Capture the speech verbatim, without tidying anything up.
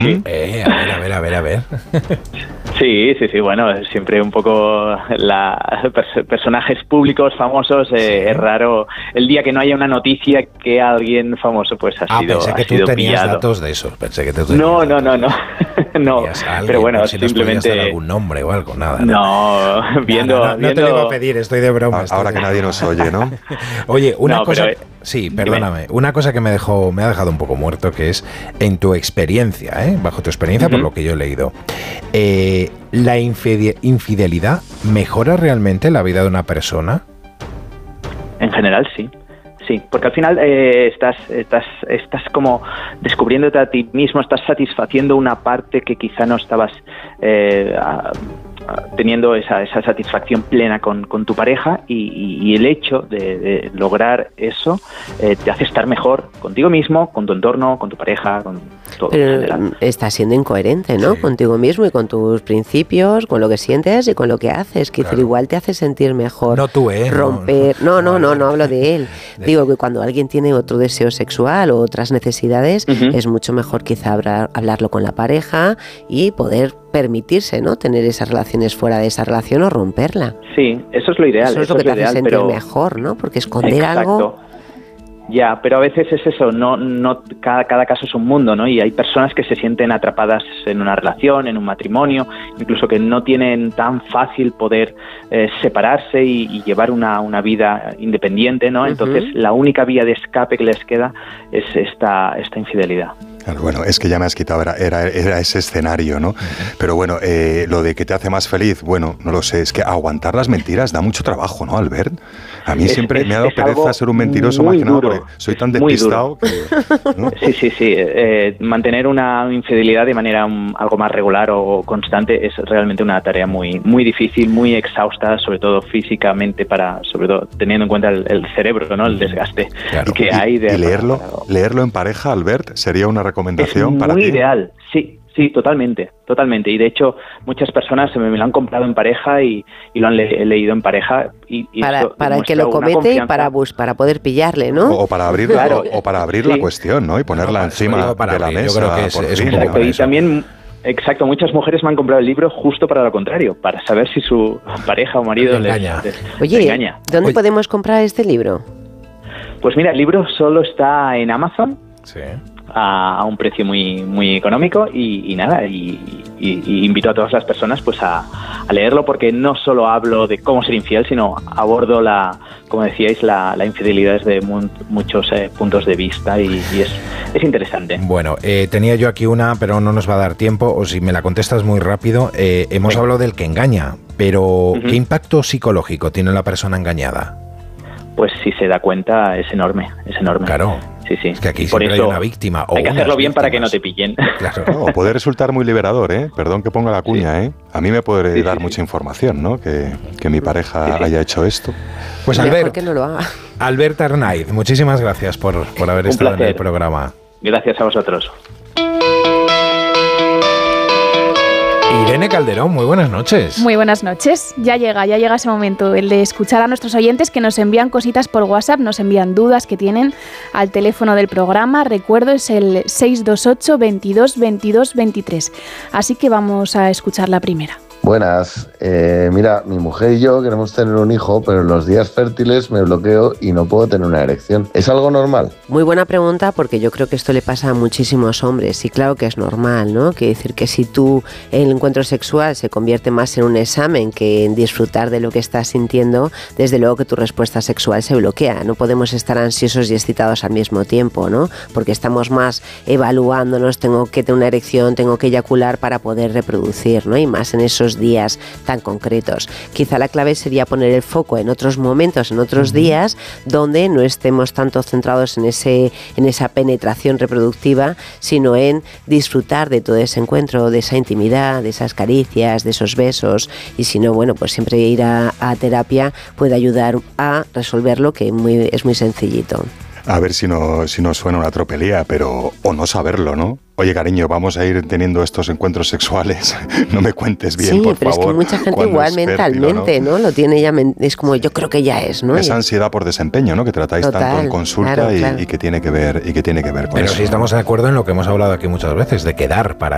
Sí. Eh, a ver, a ver, a ver, a ver. Sí, sí, sí, bueno, siempre un poco la pers- personajes públicos famosos, eh, sí. Es raro el día que no haya una noticia que alguien famoso pues ha ah, sido pensé que ha tú sido tenías pillado. datos de eso, pensé que tú tenías No, no, datos. no, no, no, alguien, pero bueno, si simplemente... nos dar algún nombre o algo, nada. No, no viendo... No, no, no, viendo... no te lo voy a pedir, estoy de broma. Ahora estoy que de nadie nos oye, ¿no? Oye, una no, cosa... pero... Sí, perdóname. Dime. Una cosa que me dejó, me ha dejado un poco muerto, que es en tu experiencia, ¿eh? Bajo tu experiencia, uh-huh. por lo que yo he leído, eh, ¿la infide- infidelidad mejora realmente la vida de una persona? En general, sí. Sí, porque al final eh, estás, estás, estás como descubriéndote a ti mismo, estás satisfaciendo una parte que quizá no estabas eh, a, a, teniendo esa, esa satisfacción plena con, con tu pareja y, y, y el hecho de, de lograr eso eh, te hace estar mejor contigo mismo, con tu entorno, con tu pareja, con todo. Pero estás siendo incoherente, ¿no? Sí. Contigo mismo y con tus principios, con lo que sientes y con lo que haces. Que claro. igual te hace sentir mejor. No tú, ¿eh? Romper. No, no, no, no, no hablo de él. De Digo que cuando alguien tiene otro deseo sexual o otras necesidades, uh-huh. es mucho mejor quizá hablar, hablarlo con la pareja y poder permitirse, ¿no? Tener esas relaciones fuera de esa relación o romperla. Sí, eso es lo ideal. Eso es eso lo que es lo te ideal, hace sentir pero... mejor, ¿no? Porque esconder Exacto. algo... Ya, pero a veces es eso, no, no, cada, cada caso es un mundo, ¿no? Y hay personas que se sienten atrapadas en una relación, en un matrimonio, incluso que no tienen tan fácil poder eh, separarse y, y llevar una, una vida independiente, ¿no? Uh-huh. Entonces, la única vía de escape que les queda es esta, esta infidelidad. Claro, bueno, es que ya me has quitado, era, era, era ese escenario, ¿no? Uh-huh. Pero bueno, eh, lo de que te hace más feliz, bueno, no lo sé, es que aguantar las mentiras da mucho trabajo, ¿no, Albert? A mí es, siempre es, me ha dado pereza ser un mentiroso más que nada, porque soy tan despistado que... ¿no? Sí, sí, sí, eh, mantener una infidelidad de manera um, algo más regular o constante es realmente una tarea muy, muy difícil, muy exhausta, sobre todo físicamente, para, sobre todo teniendo en cuenta el, el cerebro, ¿no? El desgaste claro. que y, hay de... Y leerlo, para, para... leerlo en pareja, Albert, sería una recomendación es para muy ti. Ideal, sí, sí, totalmente, totalmente. Y de hecho, muchas personas me, me lo han comprado en pareja y, y lo han le, leído en pareja. Y, y para para el que lo comete y para bus, para poder pillarle, ¿no? O, o para abrir, claro. o, o para abrir sí. la cuestión, ¿no? Y ponerla no, encima para de la abrir. mesa. Yo creo que es, es un Exacto, y también... Exacto, muchas mujeres me han comprado el libro justo para lo contrario, para saber si su pareja o marido les engaña. Les, les, Oye, les engaña. ¿dónde Oye. podemos comprar este libro? Pues mira, el libro solo está en Amazon. Sí. A un precio muy muy económico y, y nada y, y, y invito a todas las personas pues a, a leerlo porque no solo hablo de cómo ser infiel, sino abordo la, como decíais, la, la infidelidad desde mu- muchos eh, puntos de vista y, y es, es interesante. Bueno, eh, tenía yo aquí una, pero no nos va a dar tiempo, o si me la contestas muy rápido. Eh, hemos sí. hablado del que engaña, pero uh-huh. ¿qué impacto psicológico tiene la persona engañada? Pues si se da cuenta es enorme, es enorme. Claro. Sí, sí. Es que aquí Por siempre eso hay una víctima. O hay que hacerlo bien víctimas. para que no te pillen. Claro. No, puede resultar muy liberador, ¿eh? Perdón que ponga la cuña, sí. ¿eh? A mí me puede sí, dar sí, mucha sí. información, ¿no? Que, que mi pareja sí, sí. haya hecho esto. Pues Albert, que no lo haga. Albert Arnaiz, muchísimas gracias por, por haber Un estado placer. en el programa. Gracias a vosotros. Irene Calderón, muy buenas noches. Muy buenas noches. Ya llega, ya llega ese momento, el de escuchar a nuestros oyentes que nos envían cositas por WhatsApp, nos envían dudas que tienen al teléfono del programa. Recuerdo, es el seis dos ocho, veintidós, veintidós, veintitrés. Así que vamos a escuchar la primera. Buenas, eh, mira, mi mujer y yo queremos tener un hijo, pero en los días fértiles me bloqueo y no puedo tener una erección. ¿Es algo normal? Muy buena pregunta, porque yo creo que esto le pasa a muchísimos hombres y claro que es normal, ¿no? Quiere decir que si tú el encuentro sexual se convierte más en un examen que en disfrutar de lo que estás sintiendo, desde luego que tu respuesta sexual se bloquea. No podemos estar ansiosos y excitados al mismo tiempo, ¿no? Porque estamos más evaluándonos, tengo que tener una erección, tengo que eyacular para poder reproducir, ¿no? Y más en esos días tan concretos. Quizá la clave sería poner el foco en otros momentos, en otros uh-huh. días, donde no estemos tanto centrados en ese, en esa penetración reproductiva, sino en disfrutar de todo ese encuentro, de esa intimidad, de esas caricias, de esos besos, y si no, bueno, pues siempre ir a, a terapia puede ayudar a resolverlo, que muy, es muy sencillito. A ver si no, si no suena una tropelía, pero o no saberlo, ¿no? Oye, cariño, vamos a ir teniendo estos encuentros sexuales. No me cuentes bien, sí, por pero favor. Es que mucha gente igual mentalmente, ¿no? ¿no? Lo tiene ya, es como yo creo que ya es, ¿no? Esa ansiedad por desempeño, ¿no? Que tratáis Total, tanto en consulta claro, y, claro. y que tiene que ver y que tiene que ver con pero eso. Pero sí estamos de acuerdo en lo que hemos hablado aquí muchas veces, de quedar para